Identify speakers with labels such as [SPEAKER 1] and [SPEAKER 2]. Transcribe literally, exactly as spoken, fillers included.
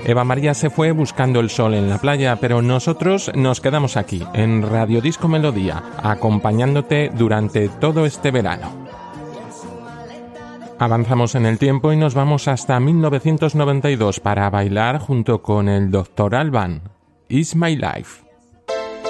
[SPEAKER 1] Eva María se fue buscando el sol en la playa, pero nosotros nos quedamos aquí, en Radio Disco Melodía, acompañándote durante todo este verano. Avanzamos en el tiempo y nos vamos hasta mil novecientos noventa y dos para bailar junto con el doctor Alban. It's My Life.